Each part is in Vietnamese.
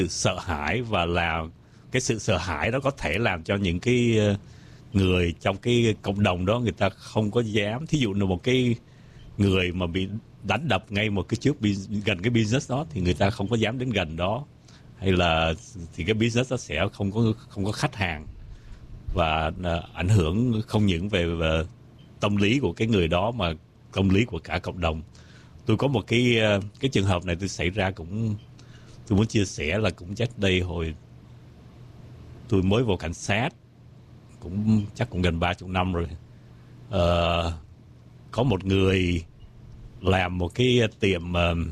sự sợ hãi, và là cái sự sợ hãi đó có thể làm cho những cái người trong cái cộng đồng đó người ta không có dám. Thí dụ là một cái người mà bị đánh đập ngay một cái gần cái business đó thì người ta không có dám đến gần đó, hay là thì cái business đó sẽ không có khách hàng, và ảnh hưởng không những về tâm lý của cái người đó mà tâm lý của cả cộng đồng. Tôi có một cái trường hợp này tôi xảy ra tôi muốn chia sẻ là cũng chắc đây hồi tôi mới vào cảnh sát, chắc cũng gần 30 năm rồi. Có một người làm một cái tiệm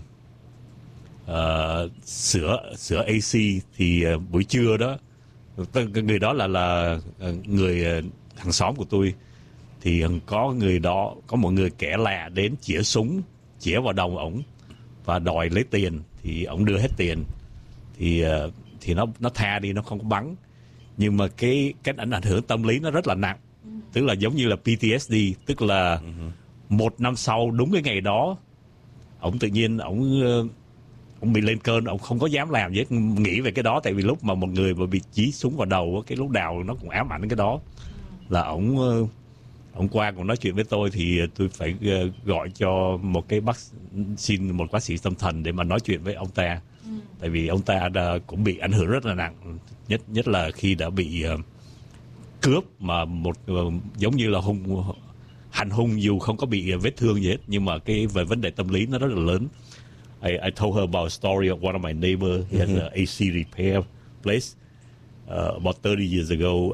sửa AC, thì buổi trưa đó, người đó là người hàng xóm của tôi, thì có một người kẻ lạ đến chĩa vào đầu ổng và đòi lấy tiền, thì ổng đưa hết tiền, thì nó tha đi, nó không có bắn. Nhưng mà cái ảnh hưởng tâm lý nó rất là nặng, tức là giống như là PTSD, tức là một năm sau đúng cái ngày đó, ổng tự nhiên ổng bị lên cơn, ổng không có dám làm gì hết, nghĩ về cái đó. Tại vì lúc mà một người mà bị chí súng vào đầu, cái lúc nào nó cũng ám ảnh cái đó. Là ổng qua còn nói chuyện với tôi, thì tôi phải gọi cho một bác sĩ tâm thần để mà nói chuyện với ông ta. Tại vì ông ta cũng bị ảnh hưởng rất là nặng, nhất là khi đã bị cướp, mà giống như là hành hung, dù không có bị vết thương gì hết, nhưng mà về vấn đề tâm lý nó rất là lớn. I told her about a story of one of my neighbors. He has an AC repair place. About 30 years ago,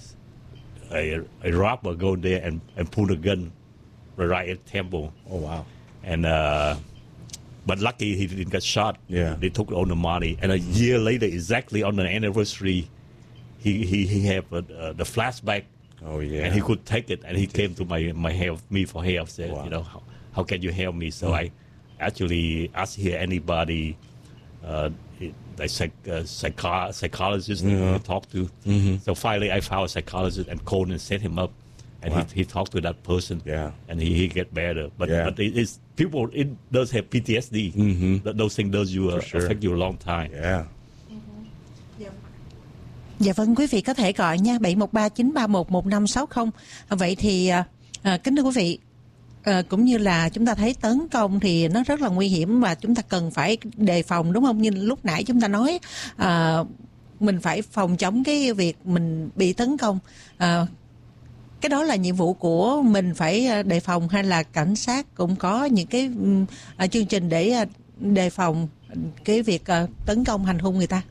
a robber go there and pull a gun right at the temple. Oh wow! And but lucky he didn't get shot. Yeah. They took all the money. And a year later, exactly on the anniversary, he had the flashback. Oh yeah. And he could take it, and he came to me for help. Said, Wow. you know, how can you help me? So I actually asked here anybody, psychologist to talk to. So finally, I found a psychologist and called and set him up, and he talked to that person. Yeah. And he get better. But it's people. It does have PTSD. Those things does affect you a long time. Yeah. Dạ vâng, quý vị có thể gọi nha, 713-931-1560. Vậy thì kính thưa quý vị, cũng như là chúng ta thấy tấn công thì nó rất là nguy hiểm và chúng ta cần phải đề phòng, đúng không? Như lúc nãy chúng ta nói, mình phải phòng chống cái việc mình bị tấn công. Cái đó là nhiệm vụ của mình phải đề phòng, hay là cảnh sát cũng có những cái chương trình để đề phòng cái việc tấn công hành hung người ta?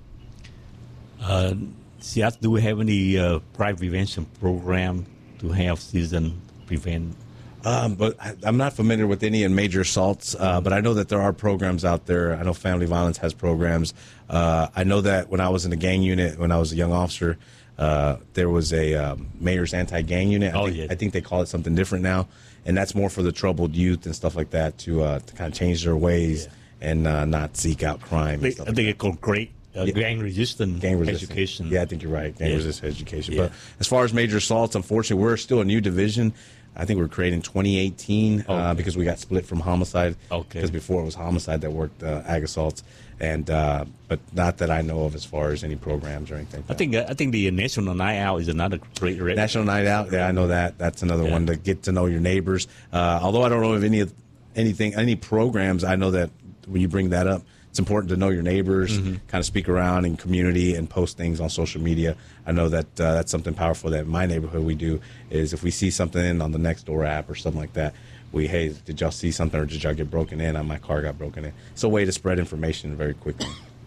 She asked, do we have any crime prevention program to help citizens prevent? But I'm not familiar with any in major assaults, but I know that there are programs out there. I know Family Violence has programs. I know that when I was in the gang unit, when I was a young officer, there was a mayor's anti-gang unit. I think they call it something different now, and that's more for the troubled youth and stuff like that to kind of change their ways and not seek out crime. I think it's called gang resistant education. Yeah, I think you're right. Gang resistant education. But as far as major assaults, unfortunately, we're still a new division. I think we were created in 2018 because we got split from homicide. Because before it was homicide that worked ag assaults, and but not that I know of as far as any programs or anything. I think the National Night Out is another great. National Night Out. Yeah, I know that. That's another one to get to know your neighbors. Although I don't know of any programs, I know that when you bring that up, it's important to know your neighbors, kind of speak around in community and post things on social media. I know that that's something powerful that in my neighborhood we do is if we see something on the Nextdoor app or something like that, hey, did y'all see something or did y'all get broken in? My car got broken in. It's a way to spread information very quickly.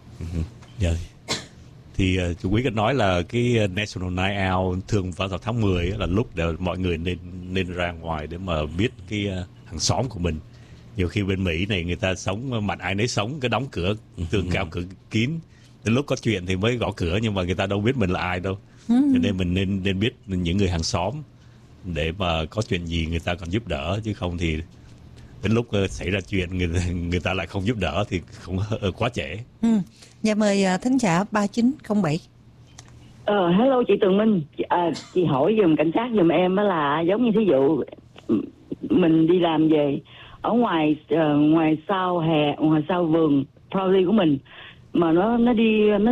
Thì chú Quý có nói là cái National Night Out thường vào tháng 10 là lúc để mọi người nên ra ngoài để mà biết cái hàng xóm của mình. Nhiều khi bên Mỹ này người ta sống mặt ai nấy sống, cái đóng cửa tường cao cửa kín, đến lúc có chuyện thì mới gõ cửa, nhưng mà người ta đâu biết mình là ai đâu. Cho nên mình nên biết những người hàng xóm để mà có chuyện gì người ta còn giúp đỡ, chứ không thì đến lúc xảy ra chuyện người ta lại không giúp đỡ thì cũng quá trễ. Dạ mời thính giả 3907. Hello chị Tường Minh, chị hỏi giùm cảnh sát giùm em, đó là giống như thí dụ mình đi làm về ở ngoài sau vườn property của mình, mà nó